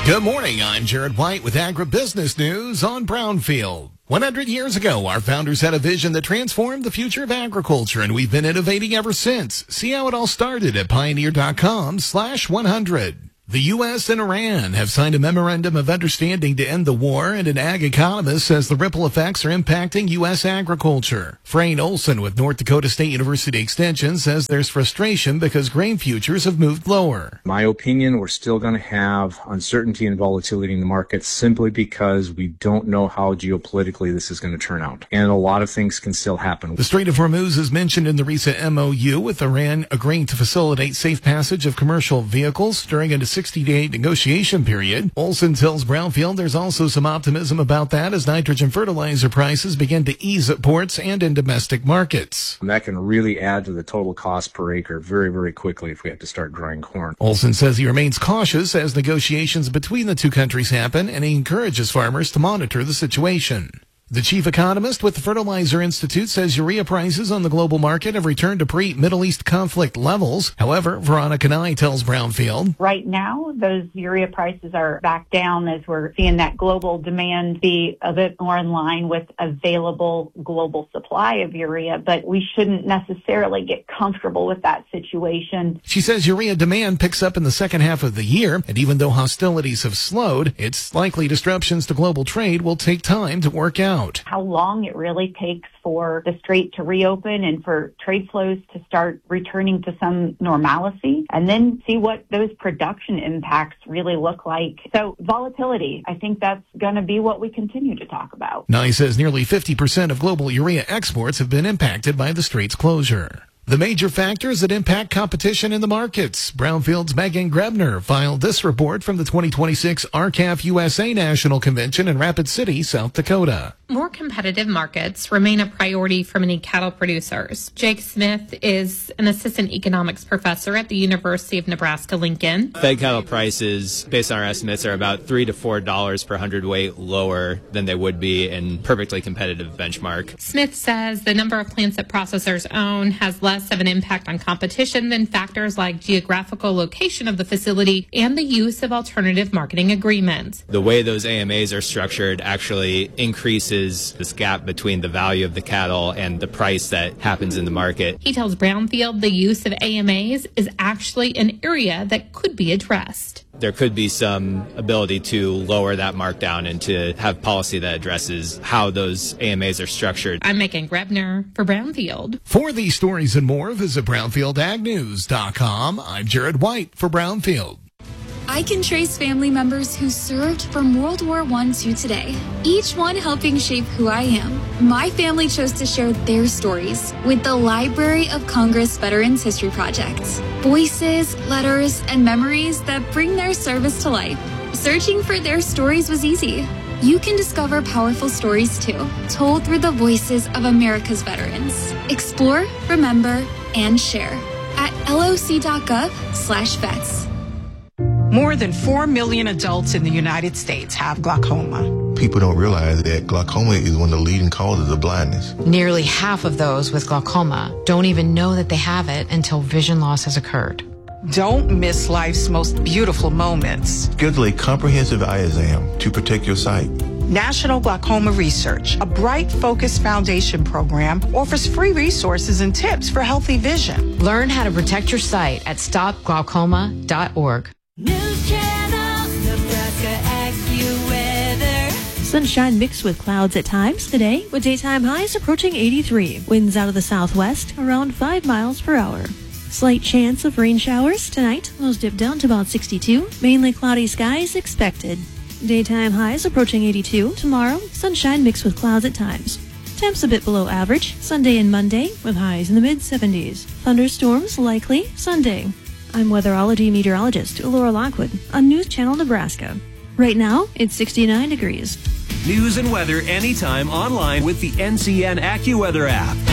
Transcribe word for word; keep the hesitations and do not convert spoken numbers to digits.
Good morning. I'm Jared White with Agribusiness News on Brownfield. one hundred years ago, our founders had a vision that transformed the future of agriculture, and we've been innovating ever since. See how it all started at pioneer.com slash 100. The U S and Iran have signed a memorandum of understanding to end the war, and an ag economist says the ripple effects are impacting U S agriculture. Frayne Olson with North Dakota State University Extension says there's frustration because grain futures have moved lower. My opinion, we're still going to have uncertainty and volatility in the markets simply because we don't know how geopolitically this is going to turn out. And a lot of things can still happen. The Strait of Hormuz is mentioned in the recent M O U, with Iran agreeing to facilitate safe passage of commercial vehicles during a sixty-day negotiation period. Olson tells Brownfield there's also some optimism about that as nitrogen fertilizer prices begin to ease at ports and in domestic markets. And that can really add to the total cost per acre very, very quickly if we have to start drying corn. Olson says he remains cautious as negotiations between the two countries happen, and he encourages farmers to monitor the situation. The chief economist with the Fertilizer Institute says urea prices on the global market have returned to pre-Middle East conflict levels. However, Veronica Nye tells Brownfield, right now, those urea prices are back down as we're seeing that global demand be a bit more in line with available global supply of urea, but we shouldn't necessarily get comfortable with that situation. She says urea demand picks up in the second half of the year, and even though hostilities have slowed, it's likely disruptions to global trade will take time to work out. How long it really takes for the strait to reopen and for trade flows to start returning to some normalcy, and then see what those production impacts really look like. So volatility, I think that's going to be what we continue to talk about. Nye says nearly fifty percent of global urea exports have been impacted by the strait's closure. The major factors that impact competition in the markets. Brownfield's Megan Grebner filed this report from the twenty twenty-six R C A F U S A National Convention in Rapid City, South Dakota. More competitive markets remain a priority for many cattle producers. Jake Smith is an assistant economics professor at the University of Nebraska-Lincoln. Fed cattle prices, based on our estimates, are about three to four dollars per hundredweight lower than they would be in perfectly competitive benchmark. Smith says the number of plants that processors own has less of an impact on competition than factors like geographical location of the facility and the use of alternative marketing agreements. The way those A M As are structured actually increases this gap between the value of the cattle and the price that happens in the market. He tells Brownfield the use of A M As is actually an area that could be addressed. There could be some ability to lower that markdown and to have policy that addresses how those A M As are structured. I'm Megan Grebner for Brownfield. For these stories and more, visit brownfield ag news dot com. I'm Jared White for Brownfield. I can trace family members who served from World War One to today, each one helping shape who I am. My family chose to share their stories with the Library of Congress Veterans History Project. Voices, letters, and memories that bring their service to life. Searching for their stories was easy. You can discover powerful stories too, told through the voices of America's veterans. Explore, remember, and share at loc.gov slash vets. More than four million adults in the United States have glaucoma. People don't realize that glaucoma is one of the leading causes of blindness. Nearly half of those with glaucoma don't even know that they have it until vision loss has occurred. Don't miss life's most beautiful moments. Schedule a comprehensive eye exam to protect your sight. National Glaucoma Research, a Bright Focus Foundation program, offers free resources and tips for healthy vision. Learn how to protect your sight at stop glaucoma dot org. News Channel, Nebraska AccuWeather. Sunshine mixed with clouds at times today, with daytime highs approaching eighty-three. Winds out of the southwest around five miles per hour. Slight chance of rain showers tonight. Those dip down to about sixty-two. Mainly cloudy skies expected. Daytime highs approaching eighty-two. Tomorrow, sunshine mixed with clouds at times. Temps a bit below average. Sunday and Monday with highs in the mid seventies. Thunderstorms likely Sunday. I'm weatherology meteorologist Laura Lockwood on News Channel Nebraska. Right now, it's sixty-nine degrees. News and weather anytime online with the N C N AccuWeather app.